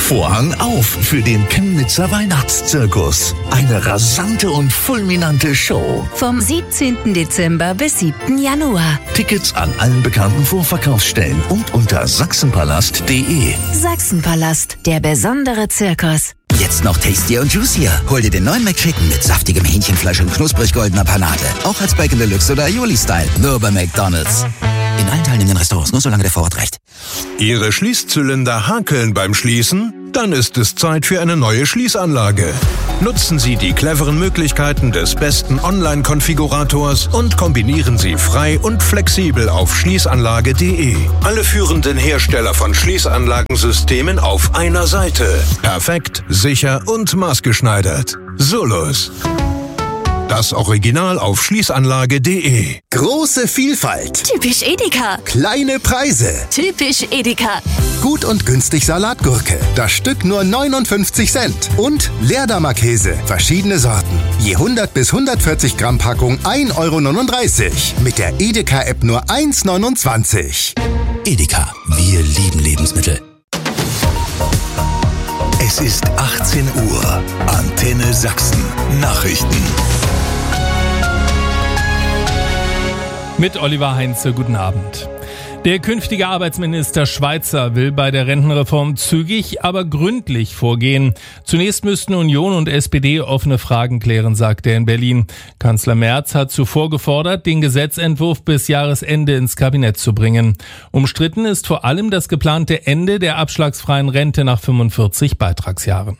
Vorhang auf für den Chemnitzer Weihnachtszirkus. Eine rasante und fulminante Show. Vom 17. Dezember bis 7. Januar. Tickets an allen bekannten Vorverkaufsstellen und unter sachsenpalast.de. Sachsenpalast, der besondere Zirkus. Jetzt noch tastier und juicier. Hol dir den neuen McChicken mit saftigem Hähnchenfleisch und knusprig goldener Panade. Auch als Bacon Deluxe oder Aioli-Style. Nur bei McDonald's. In allen teilnehmenden Restaurants, nur solange der Vorrat reicht. Ihre Schließzylinder hakeln beim Schließen? Dann ist es Zeit für eine neue Schließanlage. Nutzen Sie die cleveren Möglichkeiten des besten Online-Konfigurators und kombinieren Sie frei und flexibel auf schließanlage.de. Alle führenden Hersteller von Schließanlagensystemen auf einer Seite. Perfekt, sicher und maßgeschneidert. Solus. Das Original auf schließanlage.de. Große Vielfalt. Typisch Edeka. Kleine Preise. Typisch Edeka. Gut und günstig Salatgurke. Das Stück nur 59 Cent. Und Leerdammer Käse. Verschiedene Sorten. Je 100 bis 140 Gramm Packung 1,39 Euro. Mit der Edeka-App nur 1,29 €. Edeka. Wir lieben Lebensmittel. Es ist 18 Uhr. Antenne Sachsen. Nachrichten. Mit Oliver Heinze, guten Abend. Der künftige Arbeitsminister Schweizer will bei der Rentenreform zügig, aber gründlich vorgehen. Zunächst müssten Union und SPD offene Fragen klären, sagt er in Berlin. Kanzler Merz hat zuvor gefordert, den Gesetzentwurf bis Jahresende ins Kabinett zu bringen. Umstritten ist vor allem das geplante Ende der abschlagsfreien Rente nach 45 Beitragsjahren.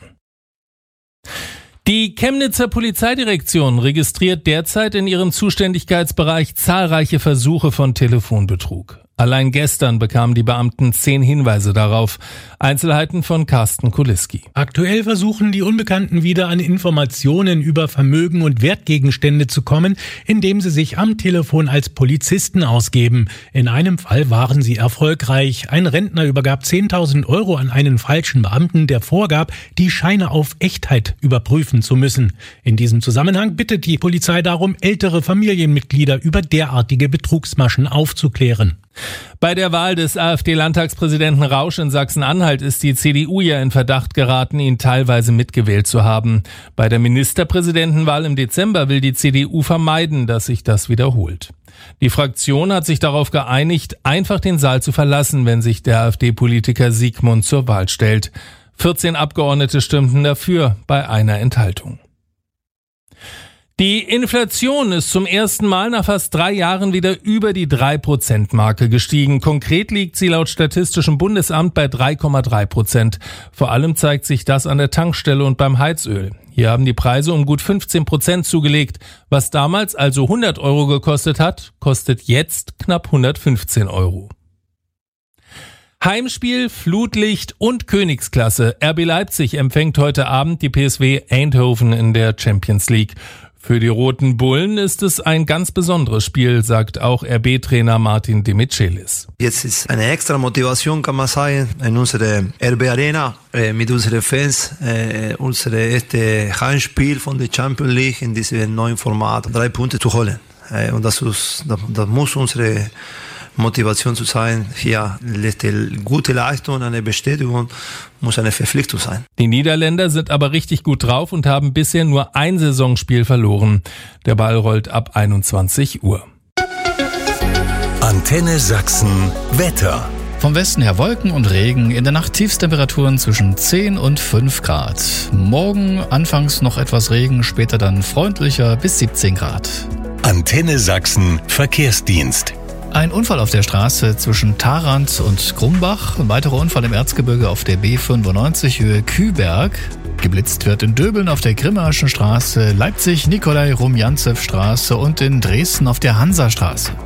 Die Chemnitzer Polizeidirektion registriert derzeit in ihrem Zuständigkeitsbereich zahlreiche Versuche von Telefonbetrug. Allein gestern bekamen die Beamten 10 Hinweise darauf. Einzelheiten von Carsten Kuliski. Aktuell versuchen die Unbekannten wieder an Informationen über Vermögen und Wertgegenstände zu kommen, indem sie sich am Telefon als Polizisten ausgeben. In einem Fall waren sie erfolgreich. Ein Rentner übergab 10.000 € an einen falschen Beamten, der vorgab, die Scheine auf Echtheit überprüfen zu müssen. In diesem Zusammenhang bittet die Polizei darum, ältere Familienmitglieder über derartige Betrugsmaschen aufzuklären. Bei der Wahl des AfD-Landtagspräsidenten Rausch in Sachsen-Anhalt ist die CDU ja in Verdacht geraten, ihn teilweise mitgewählt zu haben. Bei der Ministerpräsidentenwahl im Dezember will die CDU vermeiden, dass sich das wiederholt. Die Fraktion hat sich darauf geeinigt, einfach den Saal zu verlassen, wenn sich der AfD-Politiker Siegmund zur Wahl stellt. 14 Abgeordnete stimmten dafür bei einer Enthaltung. Die Inflation ist zum ersten Mal nach fast 3 Jahren wieder über die 3%-Marke gestiegen. Konkret liegt sie laut Statistischem Bundesamt bei 3,3%. Vor allem zeigt sich das an der Tankstelle und beim Heizöl. Hier haben die Preise um gut 15% zugelegt. Was damals also 100 € gekostet hat, kostet jetzt knapp 115 €. Heimspiel, Flutlicht und Königsklasse. RB Leipzig empfängt heute Abend die PSV Eindhoven in der Champions League. Für die Roten Bullen ist es ein ganz besonderes Spiel, sagt auch RB-Trainer Martin Demichelis. Jetzt ist eine extra Motivation, kann man sagen, in unserer RB Arena mit unseren Fans, unser erstes Heimspiel von der Champions League in diesem neuen Format, 3 Punkte zu holen. Und das muss unsere Motivation zu sein, hier letzte gute Leistung, eine Bestätigung, muss eine Verpflichtung sein. Die Niederländer sind aber richtig gut drauf und haben bisher nur ein Saisonspiel verloren. Der Ball rollt ab 21 Uhr. Antenne Sachsen Wetter. Vom Westen her Wolken und Regen, in der Nacht Tiefstemperaturen zwischen 10 und 5 Grad. Morgen anfangs noch etwas Regen, später dann freundlicher bis 17 Grad. Antenne Sachsen Verkehrsdienst. Ein Unfall auf der Straße zwischen Tharandt und Grumbach. Ein weiterer Unfall im Erzgebirge auf der B95 Höhe Küberg. Geblitzt wird in Döbeln auf der Grimmaschen Straße, Leipzig Nikolai-Rumjantsew-Straße und in Dresden auf der Hansastraße.